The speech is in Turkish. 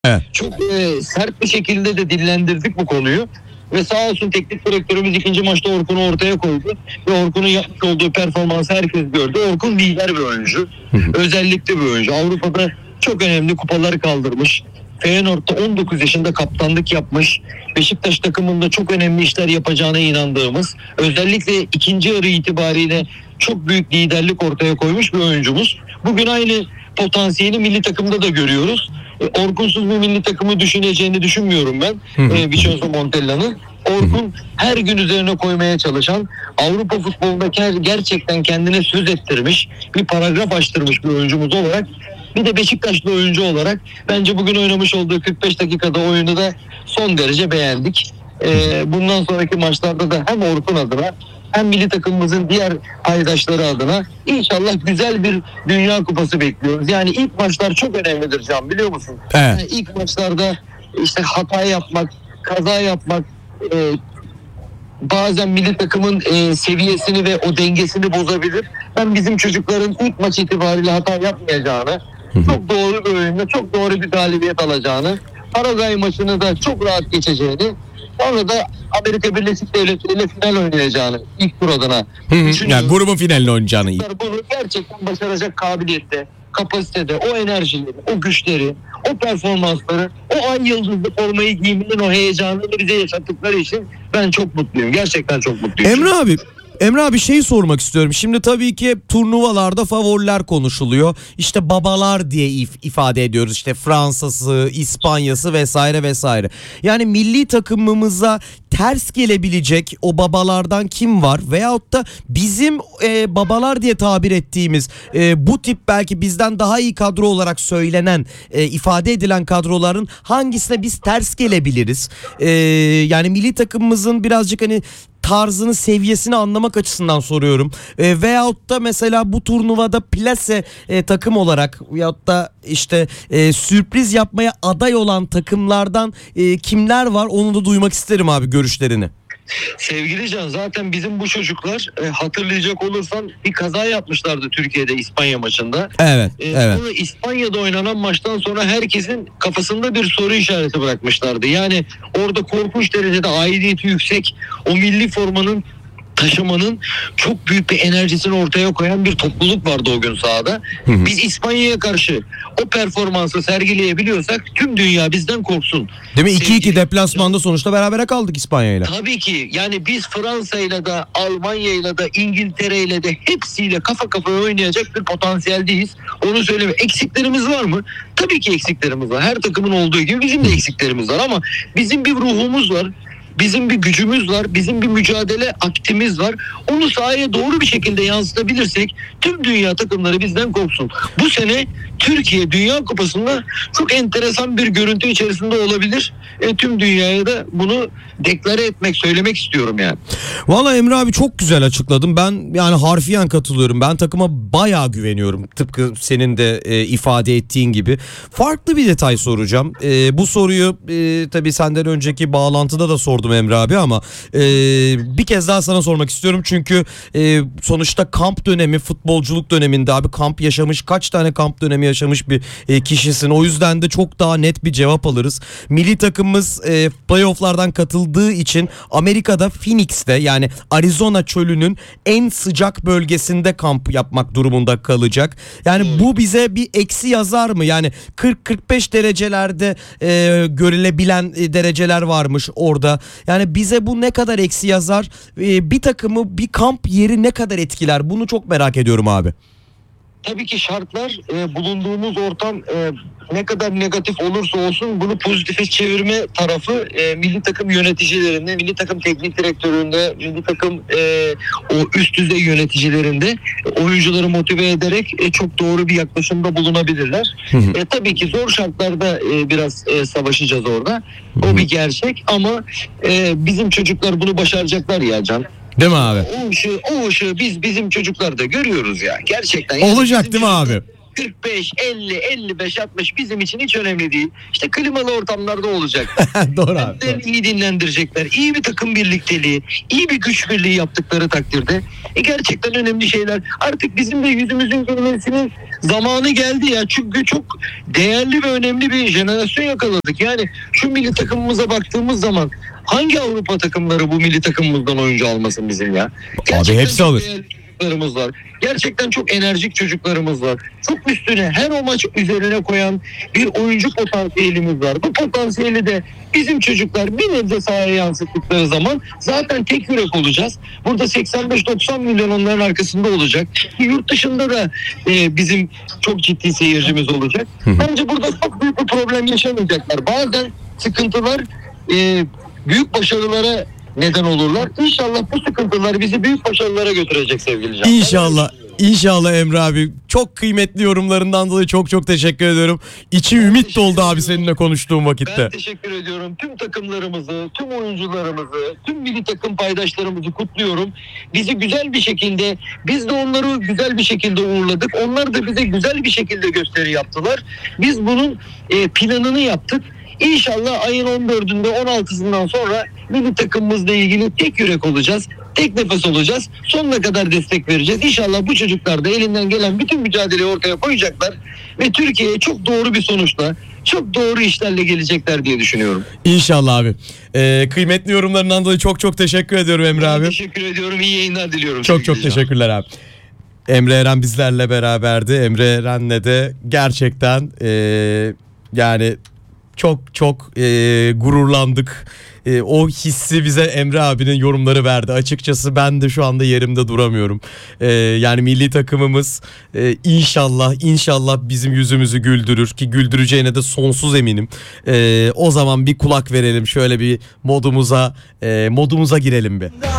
Evet. Çok sert bir şekilde de dillendirdik bu konuyu. Ve sağ olsun teknik direktörümüz ikinci maçta Orkun'u ortaya koydu. Ve Orkun'un yapmış olduğu performansı herkes gördü. Orkun lider bir oyuncu. Özellikle bir oyuncu. Avrupa'da çok önemli kupaları kaldırmış. Feyenoord'da 19 yaşında kaptanlık yapmış. Beşiktaş takımında çok önemli işler yapacağına inandığımız, özellikle ikinci yarı itibariyle çok büyük liderlik ortaya koymuş bir oyuncumuz. Bugün aynı potansiyeli milli takımda da görüyoruz. Orkunsuz bir milli takımı düşüneceğini düşünmüyorum ben. Vincenzo Montella'nın. Orkun her gün üzerine koymaya çalışan, Avrupa futbolunda gerçekten kendine söz ettirmiş, bir paragraf açtırmış bir oyuncumuz olarak, bir de Beşiktaşlı oyuncu olarak bence bugün oynamış olduğu 45 dakikada oyunu da son derece beğendik. Bundan sonraki maçlarda da hem Orkun adına hem milli takımımızın diğer paydaşları adına inşallah güzel bir Dünya Kupası bekliyoruz. Yani ilk maçlar çok önemlidir Can, biliyor musun? Evet. Yani ilk maçlarda işte hata yapmak, kaza yapmak, bazen milli takımın seviyesini ve o dengesini bozabilir. Ben bizim çocukların ilk maç itibariyle hata yapmayacağını, çok doğru bir oyunla çok doğru bir galibiyet alacağını, Paraguay maçını da çok rahat geçeceğini, sonra da Amerika Birleşik Devletleri ile final oynayacağını ilk tur adına düşünüyorum. Yani grubun finalini oynayacağını. Bunu gerçekten başaracak kabiliyette, kapasitede, o enerjileri, o güçleri, o performansları, o ay yıldızlı formayı giyminin o heyecanını bize yaşattıkları için ben çok mutluyum. Gerçekten çok mutluyum. Emre abi şey sormak istiyorum. Şimdi tabii ki hep turnuvalarda favoriler konuşuluyor. İşte babalar diye ifade ediyoruz. İşte Fransa'sı, İspanya'sı vesaire vesaire. Yani milli takımımıza ters gelebilecek o babalardan kim var? Veyahut da bizim babalar diye tabir ettiğimiz bu tip belki bizden daha iyi kadro olarak söylenen, ifade edilen kadroların hangisine biz ters gelebiliriz? Yani milli takımımızın birazcık hani tarzını, seviyesini anlamak açısından soruyorum. Veyahut da mesela bu turnuvada plase takım olarak veyahut da işte sürpriz yapmaya aday olan takımlardan kimler var, onu da duymak isterim abi, görüşlerini. Sevgili Can, zaten bizim bu çocuklar hatırlayacak olursan bir kaza yapmışlardı Türkiye'de İspanya maçında. Evet. Sonra İspanya'da oynanan maçtan sonra herkesin kafasında bir soru işareti bırakmışlardı. Yani orada korkunç derecede aidiyeti yüksek, o milli formanın taşımanın çok büyük bir enerjisini ortaya koyan bir topluluk vardı o gün sahada. Biz İspanya'ya karşı o performansı sergileyebiliyorsak tüm dünya bizden korksun. Değil mi? 2-2 deplasmanda sonuçta berabere kaldık İspanya'yla. Tabii ki. Yani biz Fransa'yla da, Almanya'yla da, İngiltere'yle de hepsiyle kafa kafaya oynayacak bir potansiyeldeyiz. Onu söyleme. Eksiklerimiz var mı? Tabii ki eksiklerimiz var. Her takımın olduğu gibi bizim de eksiklerimiz var ama bizim bir ruhumuz var. Bizim bir gücümüz var, bizim bir mücadele aktimiz var. Onu sahaya doğru bir şekilde yansıtabilirsek tüm dünya takımları bizden korksun. Bu sene Türkiye Dünya Kupası'nda çok enteresan bir görüntü içerisinde olabilir. Tüm dünyaya da bunu deklare etmek, söylemek istiyorum yani. Vallahi Emre abi çok güzel açıkladın. Ben yani harfiyen katılıyorum. Ben takıma bayağı güveniyorum. Tıpkı senin de ifade ettiğin gibi. Farklı bir detay soracağım. Bu soruyu tabii senden önceki bağlantıda da sordum Emre abi ama bir kez daha sana sormak istiyorum. Çünkü sonuçta kamp dönemi, futbolculuk döneminde abi kamp yaşamış, kaç tane kamp dönemi yaşamış bir kişisin. O yüzden de çok daha net bir cevap alırız. Milli takımımız playofflardan katıldığı için Amerika'da Phoenix'te, yani Arizona çölünün en sıcak bölgesinde kamp yapmak durumunda kalacak. Yani bu bize bir eksi yazar mı? Yani 40-45 derecelerde görülebilen dereceler varmış orada. Yani bize bu ne kadar eksi yazar? Bir takımı, bir kamp yeri ne kadar etkiler? Bunu çok merak ediyorum abi. Tabii ki şartlar, bulunduğumuz ortam ne kadar negatif olursa olsun bunu pozitife çevirme tarafı milli takım yöneticilerinde, milli takım teknik direktöründe, milli takım o üst düzey yöneticilerinde oyuncuları motive ederek çok doğru bir yaklaşımda bulunabilirler. Tabii ki zor şartlarda biraz savaşacağız orada. O bir gerçek ama bizim çocuklar bunu başaracaklar ya Can. Değil mi abi? O ışığı bizim çocuklar da görüyoruz ya. Gerçekten. Olacak değil mi abi? 45, 50, 55, 60 bizim için hiç önemli değil. İşte klimalı ortamlarda olacak. Doğru abi. Kendilerini iyi dinlendirecekler. İyi bir takım birlikteliği, iyi bir güç birliği yaptıkları takdirde gerçekten önemli şeyler. Artık bizim de yüzümüzün gülmesinin zamanı geldi ya. Çünkü çok değerli ve önemli bir jenerasyon yakaladık. Yani şu milli takımımıza baktığımız zaman hangi Avrupa takımları bu milli takımımızdan oyuncu almasın bizim ya? Abi hepsi çok alır. değerli çocuklarımız var. Gerçekten çok enerjik çocuklarımız var. Çok üstüne her o maç üzerine koyan bir oyuncu potansiyelimiz var. Bu potansiyeli de bizim çocuklar bir nebze sahaya yansıttıkları zaman zaten tek yürek olacağız. Burada 85-90 milyon onların arkasında olacak. Yurt dışında da bizim çok ciddi seyircimiz olacak. Bence burada çok büyük bir problem yaşamayacaklar. Bazen sıkıntılar büyük başarılara neden olurlar. İnşallah bu sıkıntılar bizi büyük başarılara götürecek sevgili Can. İnşallah. İnşallah Emre abi. Çok kıymetli yorumlarından dolayı çok teşekkür ediyorum. İçi ümit doldu abi seninle konuştuğum vakitte. Ben teşekkür ediyorum. Tüm takımlarımızı, tüm oyuncularımızı, tüm milli takım paydaşlarımızı kutluyorum. Bizi güzel bir şekilde, biz de onları güzel bir şekilde uğurladık. Onlar da bize güzel bir şekilde gösteri yaptılar. Biz bunun planını yaptık. İnşallah ayın 14'ünde 16'sından sonra milli takımımızla ilgili tek yürek olacağız. Tek nefes olacağız. Sonuna kadar destek vereceğiz. İnşallah bu çocuklar da elinden gelen bütün mücadeleyi ortaya koyacaklar. Ve Türkiye'ye çok doğru bir sonuçla, çok doğru işlerle gelecekler diye düşünüyorum. İnşallah abi. Kıymetli yorumlarından dolayı çok teşekkür ediyorum Emre abi. Teşekkür ediyorum. İyi yayınlar diliyorum. Çok sevgili Can. teşekkürler abi. Emre Eren bizlerle beraberdi. Emre Eren'le de gerçekten yani çok gururlandık. O hissi bize Emre abinin yorumları verdi. Açıkçası ben de şu anda yerimde duramıyorum. Yani milli takımımız inşallah bizim yüzümüzü güldürür ki güldüreceğine de sonsuz eminim. O zaman bir kulak verelim, şöyle bir modumuza girelim bir.